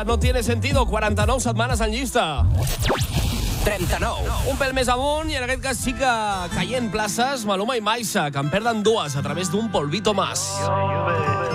No tiene sentido, 49 setmanes en llista. 39. Un pèl més amunt, i en aquest cas sí que caient places, Maluma i Maisa, que en perden dues a través d'un polvito más.